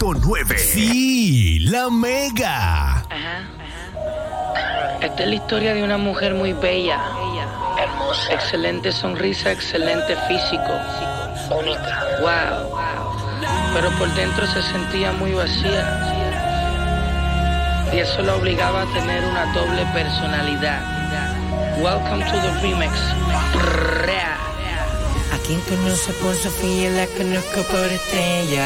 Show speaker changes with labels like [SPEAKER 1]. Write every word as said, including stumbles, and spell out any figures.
[SPEAKER 1] punto nueve. Sí, la Mega.
[SPEAKER 2] Ajá, ajá. Esta es la historia de una mujer muy bella, hermosa, excelente sonrisa, excelente físico, única. Wow. Pero por dentro se sentía muy vacía. Y eso la obligaba a tener una doble personalidad. Welcome to the remix.
[SPEAKER 3] A quien conoce por Sofía, la conozco por Estrella.